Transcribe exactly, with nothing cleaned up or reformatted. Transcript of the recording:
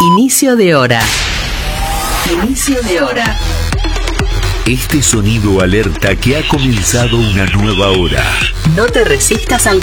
Inicio de hora. Inicio de hora. Este sonido alerta que ha comenzado una nueva hora. No te resistas al